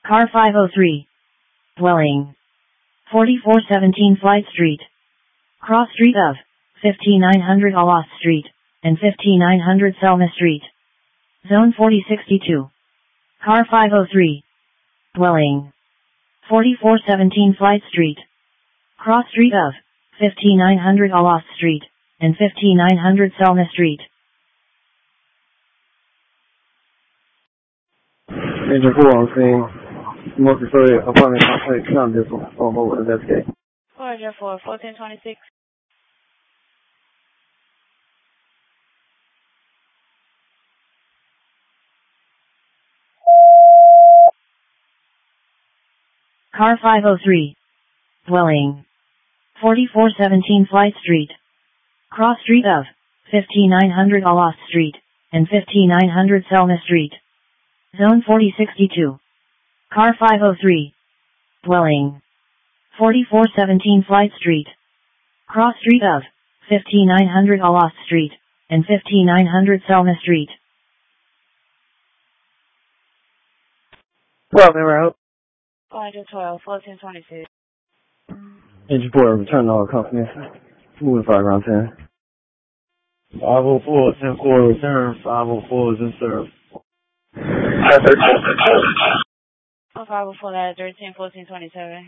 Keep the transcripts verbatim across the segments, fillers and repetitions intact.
Car five oh three. Dwelling. forty-four seventeen Flight Street. Cross street of fifty-nine hundred Aloth Street and fifty-nine hundred Selma Street. Zone forty sixty-two. Car five oh three. Dwelling. forty-four seventeen Flight Street. Cross street of fifty-nine hundred Aloth Street and fifty-nine hundred Selma Street. Engine four on scene. Multi-story apartment complex, not this one. On hold, investigate. four oh four, fourteen twenty-six. Car five oh three. Dwelling. forty-four seventeen Flight Street. Cross street of fifty-nine hundred Aloth Street and fifty-nine hundred Selma Street. Zone forty sixty-two. Car five oh three. Dwelling. forty-four seventeen Flight Street. Cross street of fifty-nine hundred Aloth Street and fifty-nine hundred Selma Street. twelve, en route. four twelve, fourteen twenty-six. Engine four, return to all companies. Moving five around ten. five oh four, ten four, return. five oh four is in serve. Oh, five oh four, that thirteen, fourteen twenty-seven.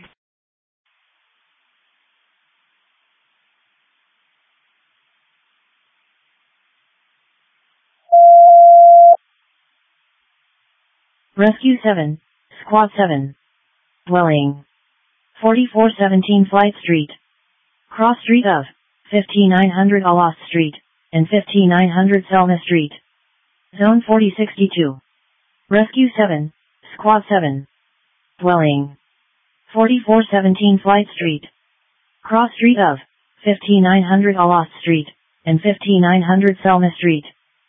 Rescue seven, Squad seven. Dwelling. forty-four seventeen Flight Street. Cross street of fifty-nine hundred Aloth Street and fifty-nine hundred Selma Street. Zone forty sixty-two. Rescue seven, Squad seven. Dwelling. forty-four seventeen Flight Street. Cross street of fifty-nine hundred Aloth Street and fifty-nine hundred Selma Street.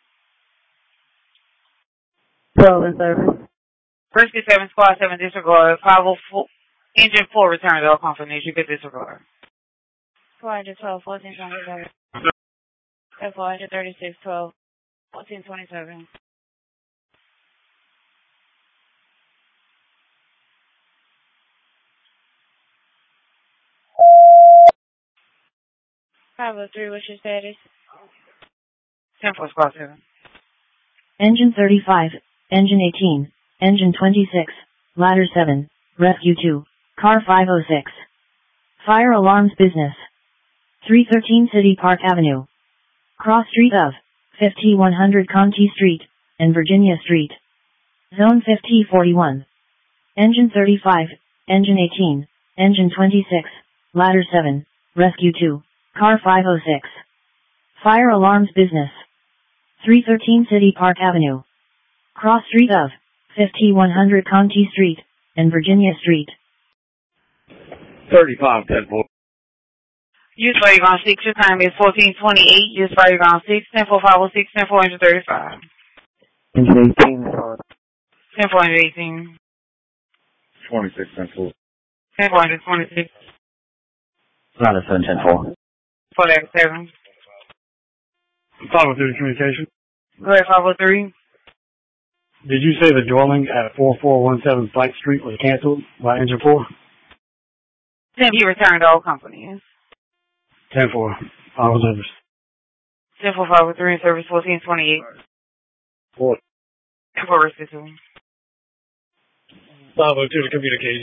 twelve in service. Rescue seven, Squad seven, disregard. five oh four, Engine four, return to all companies. You could disregard. four twelve, fourteen twenty-seven. four thirty-six, twelve, fourteen twenty-seven. five oh three, what's your status? ten four, Squad seven. Engine thirty-five, Engine eighteen, Engine twenty-six, Ladder seven, Rescue two, Car five oh six. Fire alarms business. three thirteen City Park Avenue. Cross street of fifty-one hundred Conti Street and Virginia Street. Zone fifty forty-one. Engine thirty-five, Engine eighteen, Engine twenty-six, Ladder seven, Rescue two, Car five oh six. Fire alarms business. three thirteen City Park Avenue. Cross street of fifty-one hundred Conti Street and Virginia Street. thirty-five, ten four. Use fire ground six, your time is fourteen twenty-eight. Use fire ground six, ten four, five oh six, ten four thirty-five. Engine eighteen, uh, ten four eighteen. twenty-six, ten four. ten four twenty-six. Ladder seven, ten four. four seven. five oh three communication. Go ahead, five oh three. Did you say the dwelling at four four one seven Flight Street was canceled by Engine four? Then you return to all companies. ten four. All service. ten four, five oh three in service, fourteen twenty-eight. four. ten four, rescue two. five oh two to communication.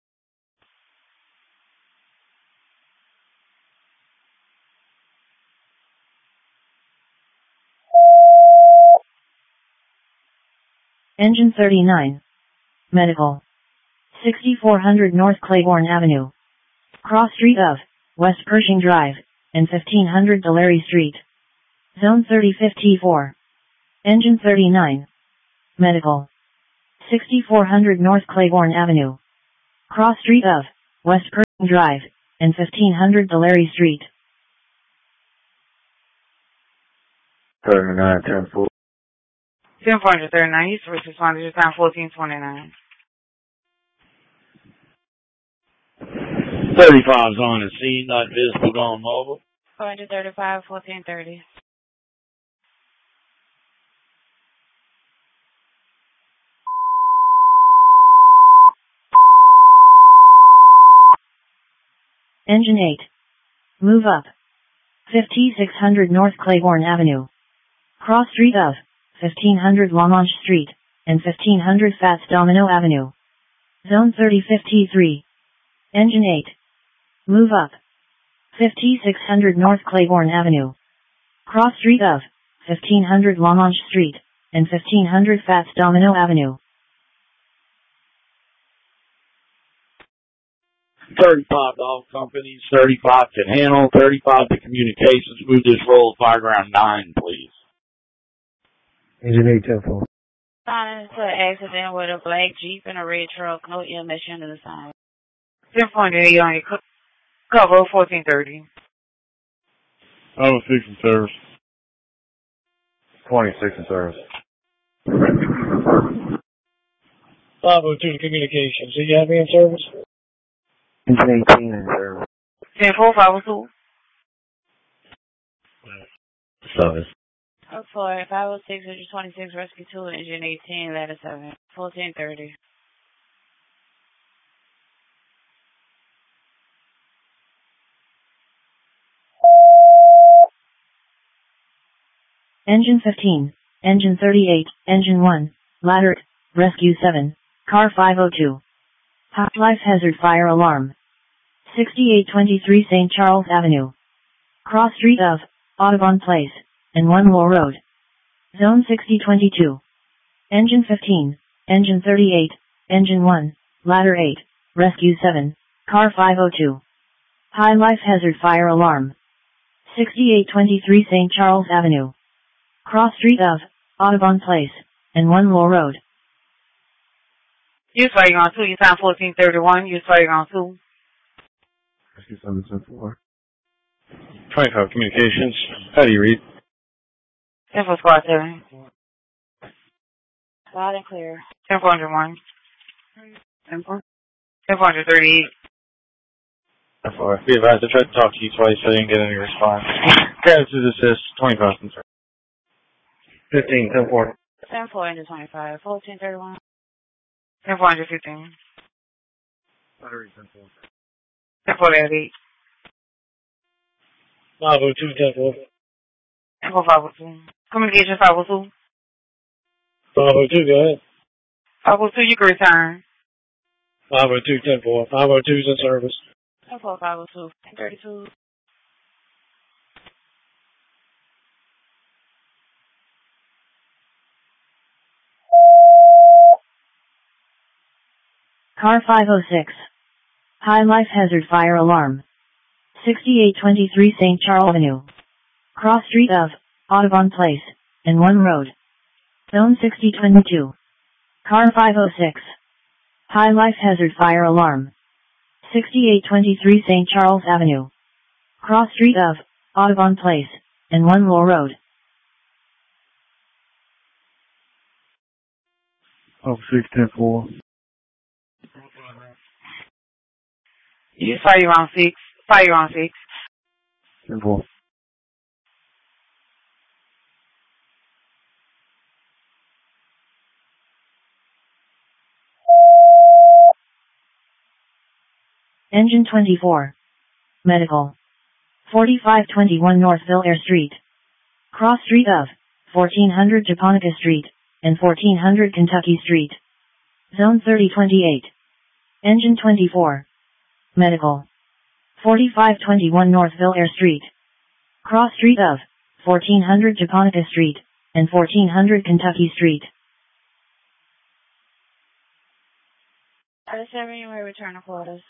Engine thirty-nine. Medical. sixty-four hundred North Claiborne Avenue. Cross street of West Pershing Drive and fifteen hundred Delary Street. Zone thirty fifty-four. Engine thirty-nine. Medical. sixty-four hundred North Claiborne Avenue. Cross street of West Pershing Drive and fifteen hundred Delary Street. thirty-nine, ten four. ten four thirty-nine, East First Responders, your time fourteen twenty-nine. thirty-five's on the scene, not visible on mobile. four thirty-five, fourteen thirty. Engine eight. Move up. fifty-six hundred North Claiborne Avenue. Cross street of fifteen hundred Lamonche Street and fifteen hundred Fats Domino Avenue. Zone thirty fifty-three. Engine eight. Move up. fifty-six hundred North Claiborne Avenue. Cross street of fifteen hundred Lamonche Street and fifteen hundred Fats Domino Avenue. thirty-five Dog Companies, thirty-five can handle, thirty-five to communications. Move this roll to Fireground nine, please. Engine eight, ten four. Sign into an accident with a black Jeep and a red truck. No emission to the sign. ten point eight on your co- cover, fourteen thirty. Oh, six in service. twenty-six in service. five oh two to communications. Do you have me in service? Engine eighteen in service. ten four, five oh two. Service. Look for it. five oh six, engine twenty-six, rescue two, engine eighteen, ladder seven, fourteen thirty. Engine fifteen, engine thirty-eight, engine one, ladder, rescue seven, car five oh two. Hot life hazard fire alarm. sixty-eight twenty-three Saint Charles Avenue. Cross street of Audubon Place and One Wall Road. Zone sixty twenty-two. Engine fifteen, engine thirty-eight, engine one, ladder eight, rescue seven, car five oh two. High life hazard fire alarm. sixty-eight twenty-three Saint Charles Avenue. Cross street of Audubon Place and One Wall Road. You starting on two, you sign fourteen thirty-one, you starting on two. Rescue seven, ten four. twenty-five communications. How do you read? ten four, squad seven. Loud and clear. ten four oh one. ten four. ten four thirty-eight. ten four. Be advised, I tried to talk to you twice, so I didn't get any response. Gratitude assist, twenty-five in service. fifteen, ten four. ten four, engine twenty-five, fourteen thirty-one. ten four fifteen. Battery ten four. ten four eight. five oh two, ten four. ten four five oh two. Communication five oh two. five oh two, go ahead. five oh two, you can return. five oh two, ten four. five oh two's in service. ten four five oh two. ten thirty-two. Car five oh six. High life hazard fire alarm. sixty-eight twenty-three Saint Charles Avenue. Cross street of Audubon Place and One Road. Zone sixty twenty-two. Car five oh six. High life hazard fire alarm. sixty-eight twenty-three Saint Charles Avenue. Cross street of Audubon Place and One Wall Road. Oh, six, ten four. You fire on six. Fire on six. ten four. Engine twenty-four. Medical. forty-five twenty-one Northville Air Street. Cross street of fourteen hundred Japonica Street and fourteen hundred Kentucky Street. Zone thirty twenty-eight. Engine twenty-four. Medical. forty-five twenty-one Northville Air Street. Cross street of fourteen hundred Japonica Street and fourteen hundred Kentucky Street. Ladder seven, you may return to quarters.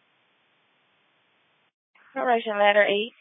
Correction, ladder eight.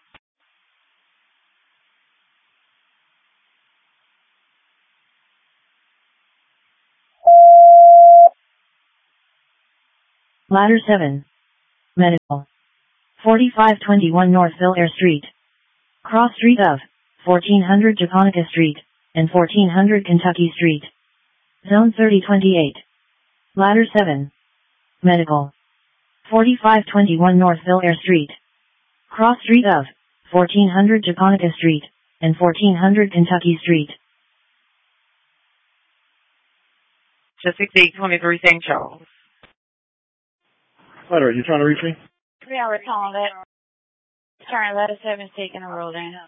Ladder seven. Medical. forty-five twenty-one Northville Air Street. Cross street of fourteen hundred Japonica Street and fourteen hundred Kentucky Street. Zone thirty twenty-eight. Ladder seven. Medical. forty-five twenty-one Northville Air Street. Cross street of fourteen hundred Japonica Street and fourteen hundred Kentucky Street. To sixty-eight twenty-three Saint Charles. Ladder, you trying to reach me? We are recalling that. Turn letter seven is taking a roll in.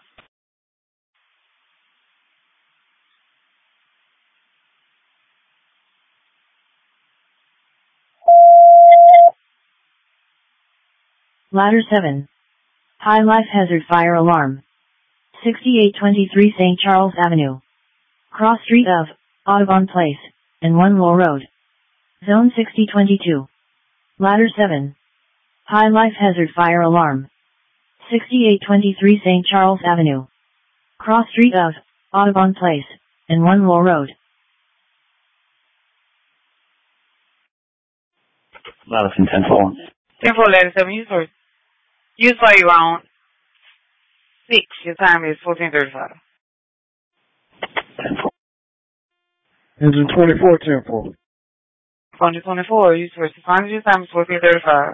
Ladder seven. High life hazard fire alarm. sixty-eight twenty-three Saint Charles Avenue. Cross street of Audubon Place and One Wall Road. Zone sixty twenty-two. Ladder seven. High life hazard fire alarm. sixty-eight twenty-three Saint Charles Avenue. Cross street of Audubon Place and One Wall Road. Madison ten four. ten four, letter seven, use for, use for your own. Six, your time is fourteen thirty-five. ten four. Engine twenty-four, ten four. fourteen twenty-four, use for responders, your time is fourteen thirty-five.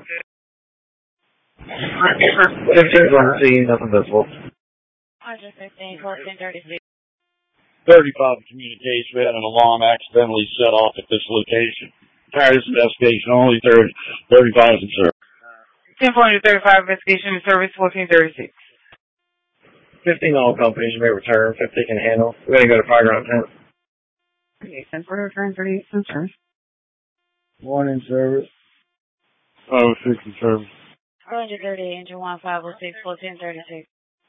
fifteen, one, see, nothing visible. one fifteen, fourteen thirty-six. thirty-five communication. We had an alarm accidentally set off at this location. Entire investigation only. thirty, thirty-five is observed. ten forty thirty-five, investigation and service fourteen thirty-six. fifteen all companies may return. fifty can handle. We're going to go to Fireground ten. Okay, ten for return, thirty-eight in service. One in service. five oh six in service. one thirty-eight, engine one five oh six, fourteen thirty-six.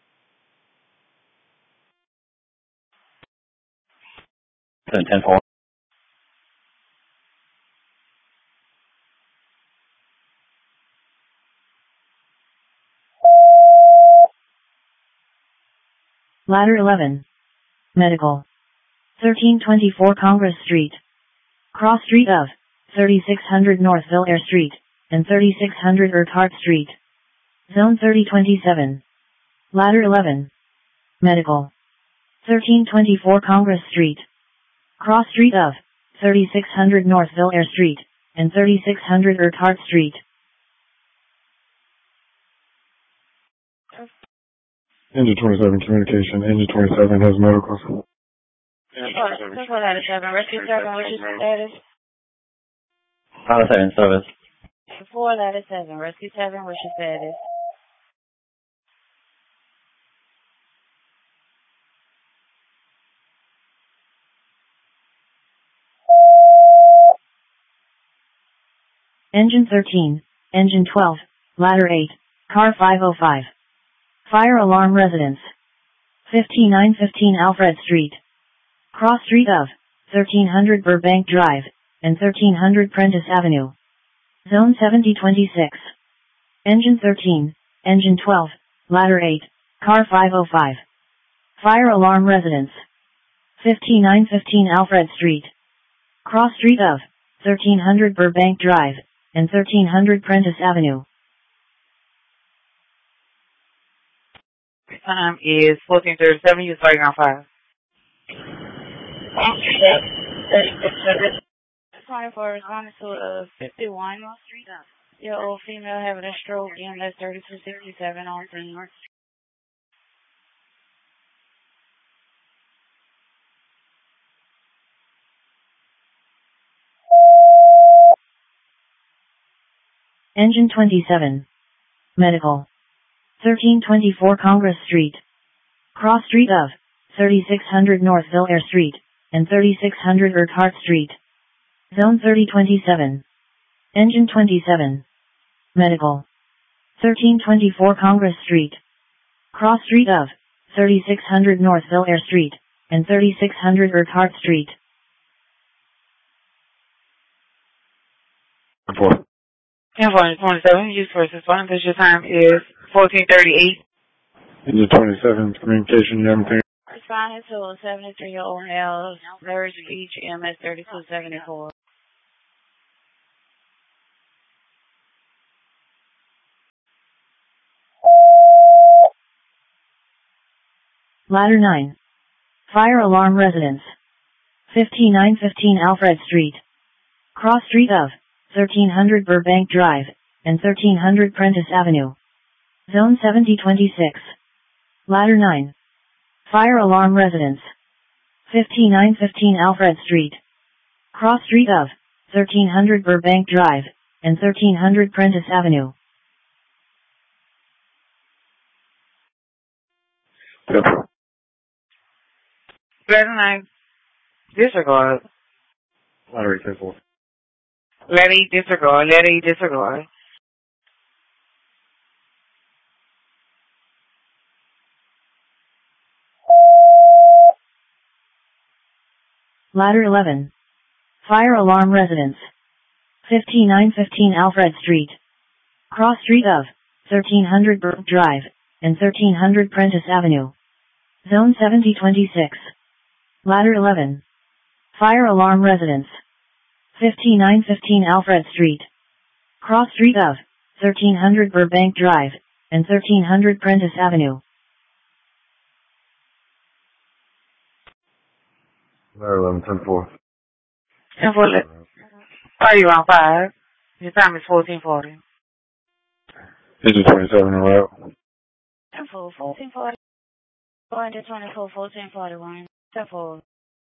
ten four. Ladder eleven. Medical. thirteen twenty-four Congress Street. Cross street of thirty-six hundred North Villaire Street and thirty-six hundred Urquhart Street. Zone thirty twenty-seven. Ladder eleven. Medical. thirteen twenty-four Congress Street. Cross street of thirty-six hundred North Villaire Street and thirty-six hundred Urquhart Street. Engine twenty-seven communication. Engine twenty-seven has medical. ten four, ladder seven, rescue seven, which is status? five oh seven service. four, ladder seven, rescue seven, which is status? Engine thirteen, Engine twelve, Ladder eight, Car five oh five. Fire alarm residence. fifty-nine fifteen Alfred Street. Cross street of thirteen hundred Burbank Drive and thirteen hundred Prentice Avenue. Zone seventy twenty-six. Engine thirteen, Engine twelve, Ladder eight, Car five oh five. Fire alarm residence. fifty-nine fifteen Alfred Street. Cross street of thirteen hundred Burbank Drive and thirteen hundred Prentice Avenue. Time is fourteen thirty-seven, use Fireground five. twenty-four, responding to uh, fifty-one. Your old female having a stroke, M S thirty-two sixty-seven on scene. Engine twenty-seven. Medical. thirteen twenty-four Congress Street. Cross street of thirty-six hundred North Villaire Street and thirty-six hundred Urquhart Street. Zone thirty twenty-seven. Engine twenty-seven. Medical. thirteen twenty-four Congress Street. Cross street of thirty-six hundred North Villaire Street and thirty-six hundred Urquhart Street. Four. ten twenty-seven, use first responders, your time is fourteen thirty-eight. Engine twenty-seven communication. You haven't Responding to a seventy-three-year-old male, Larry Beach, M S thirty-two seventy-four. Ladder nine. Fire alarm residence. fifty-nine fifteen Alfred Street. Cross street of thirteen hundred Burbank Drive and thirteen hundred Prentice Avenue. Zone seventy twenty-six. Ladder nine. Fire alarm residence. fifty-nine fifteen Alfred Street. Cross street of thirteen hundred Burbank Drive and thirteen hundred Prentice Avenue. ten four. Letter nine, disregard. Ladder eight, ten four. Letter E, disregard. Letter E, disregard. Ladder eleven. Fire alarm residence. fifty-nine fifteen Alfred Street. Cross street of thirteen hundred Burke Drive and thirteen hundred Prentice Avenue. Zone seventy twenty-six. Ladder eleven. Fire alarm residence. fifty-nine fifteen Alfred Street. Cross street of thirteen hundred Burbank Drive and thirteen hundred Prentice Avenue. Ladder eleven, ten four. ten four, are you on five? Your time is fourteen forty. Engine twenty-seven in route. ten four, fourteen forty. Going to twenty-four, fourteen forty-one. ten four.